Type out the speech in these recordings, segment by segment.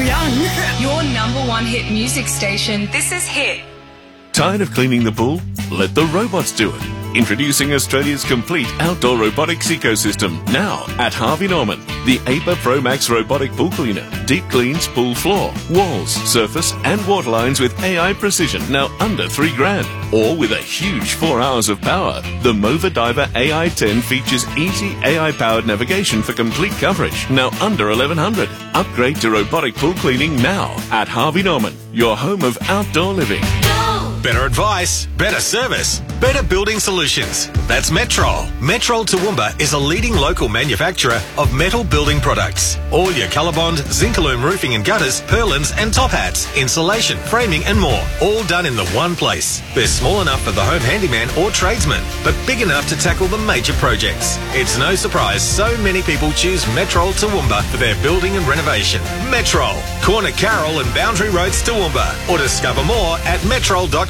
young. Your number one hit music station. This is Hit. Tired of cleaning the pool? Let the robots do it. Introducing Australia's complete outdoor robotics ecosystem, now at Harvey Norman. The APA Pro Max robotic pool cleaner deep cleans pool floor, walls, surface and water lines with AI precision, now under $3,000. Or with a huge 4 hours of power. The Mova Diver AI 10 features easy AI-powered navigation for complete coverage, now under $1,100. Upgrade to robotic pool cleaning now at Harvey Norman, your home of outdoor living. Better advice, better service, better building solutions. That's Metrol. Metrol Toowoomba is a leading local manufacturer of metal building products. All your Colorbond, Zincalume roofing and gutters, purlins and top hats, insulation, framing and more. All done in the one place. They're small enough for the home handyman or tradesman, but big enough to tackle the major projects. It's no surprise so many people choose Metrol Toowoomba for their building and renovation. Metrol, Corner Carroll and Boundary Roads Toowoomba. Or discover more at metrol.com.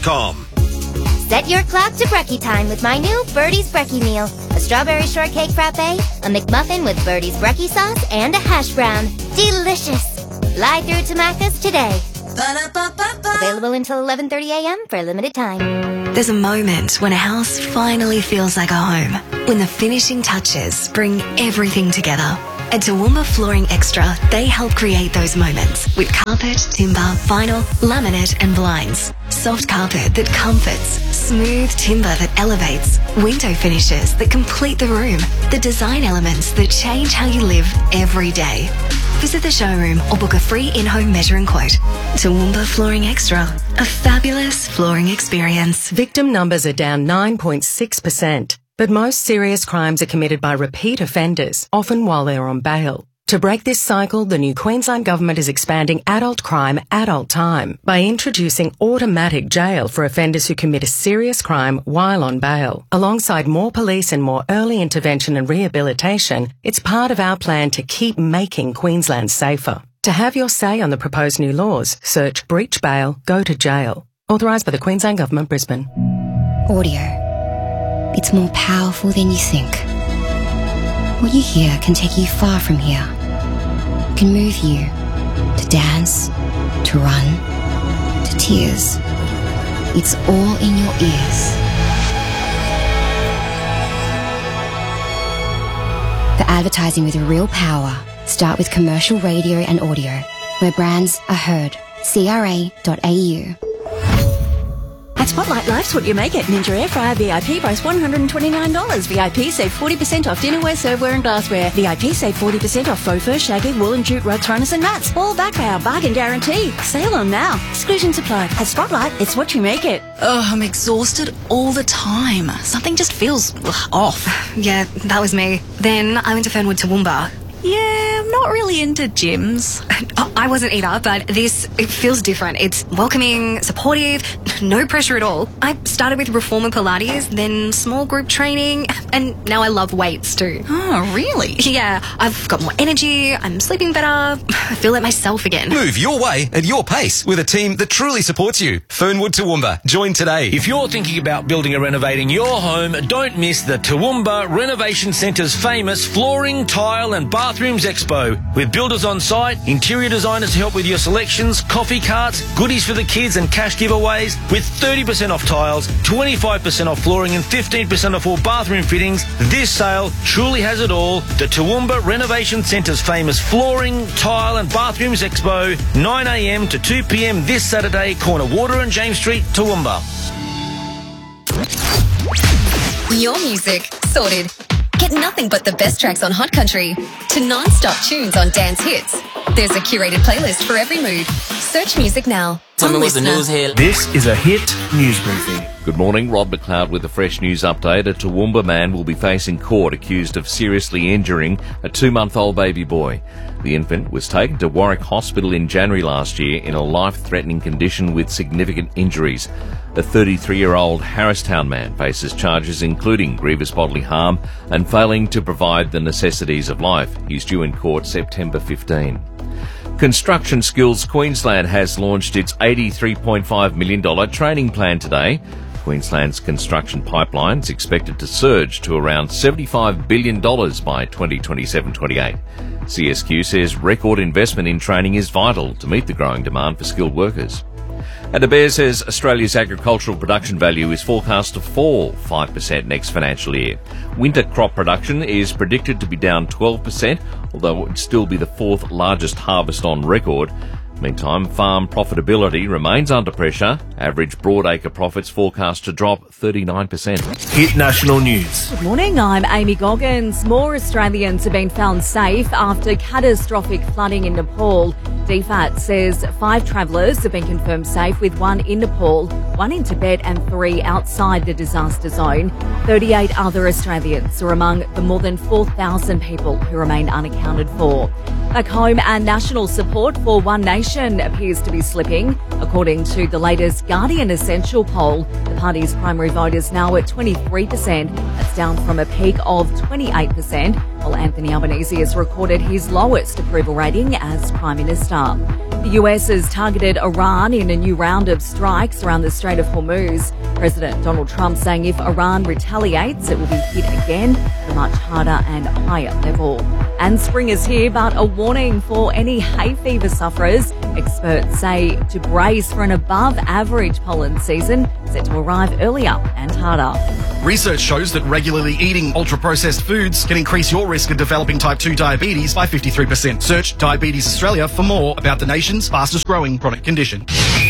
Set your clock to brekkie time with my new Birdie's Brekkie Meal. A strawberry shortcake frappe, a McMuffin with Birdie's Brekkie sauce, and a hash brown. Delicious! Fly through to Macca's today. Available until 11:30 a.m. for a limited time. There's a moment when a house finally feels like a home. When the finishing touches bring everything together. At Toowoomba Flooring Extra, they help create those moments with carpet, timber, vinyl, laminate and blinds. Soft carpet that comforts, smooth timber that elevates, window finishes that complete the room, the design elements that change how you live every day. Visit the showroom or book a free in-home measure and quote. Toowoomba Flooring Extra, a fabulous flooring experience. Victim numbers are down 9.6%. But most serious crimes are committed by repeat offenders, often while they're on bail. To break this cycle, the new Queensland Government is expanding adult crime, adult time by introducing automatic jail for offenders who commit a serious crime while on bail. Alongside more police and more early intervention and rehabilitation, it's part of our plan to keep making Queensland safer. To have your say on the proposed new laws, search Breach Bail, Go to Jail. Authorised by the Queensland Government, Brisbane. Audio. It's more powerful than you think. What you hear can take you far from here. It can move you to dance, to run, to tears. It's all in your ears. The advertising with real power. Start with commercial radio and audio, where brands are heard. CRA.au. At Spotlight, life's what you make it. Ninja Air Fryer VIP price $129. VIP save 40% off dinnerware, serveware and glassware. VIP save 40% off faux fur, shaggy, wool and jute rugs, runners and mats. All backed by our bargain guarantee. Sale on now. Exclusions apply. At Spotlight, it's what you make it. Oh, I'm exhausted all the time. Something just feels off. Yeah, that was me. Then I went to Fernwood Toowoomba. Yeah, I'm not really into gyms. I wasn't either, but it feels different. It's welcoming, supportive, no pressure at all. I started with Reformer Pilates, then small group training, and now I love weights too. Oh, really? Yeah, I've got more energy, I'm sleeping better, I feel like myself again. Move your way at your pace with a team that truly supports you. Fernwood Toowoomba. Join today. If you're thinking about building or renovating your home, don't miss the Toowoomba Renovation Centre's famous Flooring, Tile and Bathrooms Expo. With builders on site, interior designers to help with your selections, coffee carts, goodies for the kids and cash giveaways, with 30% off tiles, 25% off flooring and 15% off all bathroom fittings. This sale truly has it all. The Toowoomba Renovation Centre's famous Flooring, Tile and Bathrooms Expo, 9 a.m. to 2 p.m. this Saturday, corner Water and James Street, Toowoomba. Your music sorted. Get nothing but the best tracks on Hot Country to non-stop tunes on dance hits. There's a curated playlist for every mood. Search music now. Tell me what's the news here. This is a Hit News Briefing. Good morning, Rob McLeod with a fresh news update. A Toowoomba man will be facing court accused of seriously injuring a 2-month-old baby boy. The infant was taken to Warwick Hospital in January last year in a life-threatening condition with significant injuries. A 33-year-old Harristown man faces charges including grievous bodily harm and failing to provide the necessities of life. He's due in court September 15. Construction Skills Queensland has launched its $83.5 million training plan today. Queensland's construction pipeline is expected to surge to around $75 billion by 2027-28. CSQ says record investment in training is vital to meet the growing demand for skilled workers. And the Bear says Australia's agricultural production value is forecast to fall 5% next financial year. Winter crop production is predicted to be down 12%, although it would still be the fourth largest harvest on record. Meantime, farm profitability remains under pressure. Average broadacre profits forecast to drop 39%. Hit national news. Good morning, I'm Amy Goggins. More Australians have been found safe after catastrophic flooding in Nepal. DFAT says 5 travellers have been confirmed safe, with 1 in Nepal, 1 in Tibet and 3 outside the disaster zone. 38 other Australians are among the more than 4,000 people who remain unaccounted for. Back home, our national support for One Nation appears to be slipping. According to the latest Guardian Essential poll, the party's primary vote is now at 23%. That's down from a peak of 28%, while Anthony Albanese has recorded his lowest approval rating as Prime Minister. The US has targeted Iran in a new round of strikes around the Strait of Hormuz. President Donald Trump saying if Iran retaliates, it will be hit again at a much harder and higher level. And spring is here, but a warning for any hay fever sufferers. Experts say to brace for an above-average pollen season set to arrive earlier and harder. Research shows that regularly eating ultra-processed foods can increase your risk of developing type 2 diabetes by 53%. Search Diabetes Australia for more about the nation's fastest-growing chronic condition.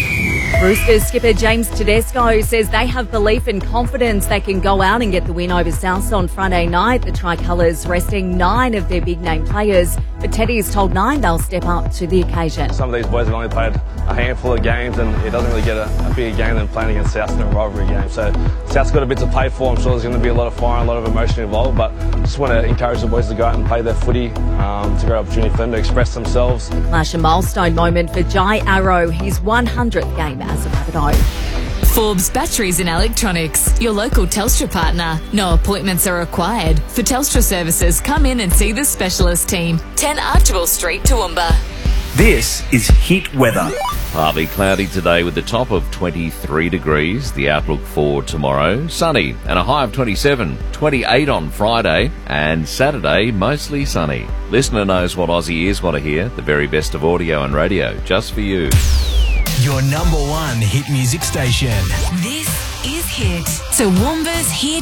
Roosters skipper James Tedesco says they have belief and confidence they can go out and get the win over Souths on Friday night. The Tricolours resting 9 of their big-name players, but Teddy's told 9 they'll step up to the occasion. Some of these boys have only played a handful of games, and it doesn't really get a bigger game than playing against Souths in a rivalry game. So Souths got a bit to play for. I'm sure there's going to be a lot of fire and a lot of emotion involved, but just want to encourage the boys to go out and play their footy. It's a great opportunity for them to express themselves. The clash a milestone moment for Jai Arrow, his 100th game as a Rabbitoh. Forbes Batteries and Electronics, your local Telstra partner. No appointments are required. For Telstra services, come in and see the specialist team. 10 Archibald Street, Toowoomba. This is Hit Weather. Partly cloudy today with a top of 23 degrees. The outlook for tomorrow, sunny and a high of 27. 28 on Friday, and Saturday mostly sunny. Listener knows what Aussie ears want to hear. The very best of audio and radio, just for you. Your number 1 hit music station. This is Hit. Toowoomba's Hit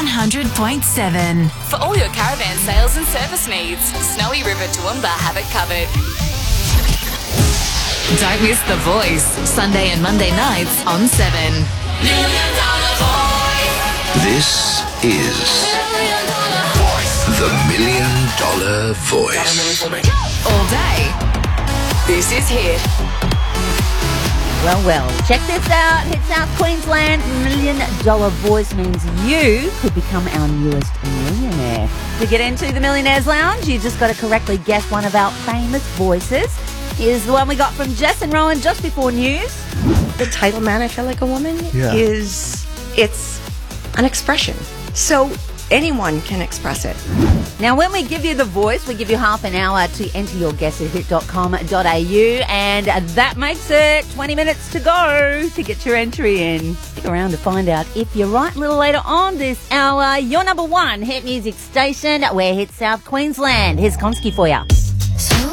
100.7. For all your caravan sales and service needs, Snowy River Toowoomba have it covered. Don't miss The Voice, Sunday and Monday nights on 7. $1 Million Voice. This is the $1 Million Voice. All day. This is Hit. Well, check this out. Hit South Queensland. $1 Million Voice means you could become our newest millionaire. To get into the Millionaires Lounge, you just got to correctly guess one of our famous voices. Here's the one we got from Jess and Rowan just before news. The title, Man, I Feel Like a Woman, it's an expression. So anyone can express it. Now, when we give you the voice, we give you half an hour to enter your guess at hit.com.au, and that makes it 20 minutes to go to get your entry in. Stick around to find out if you're right a little later on this hour. Your number 1 hit music station, where Hit South Queensland. Here's Konski for you.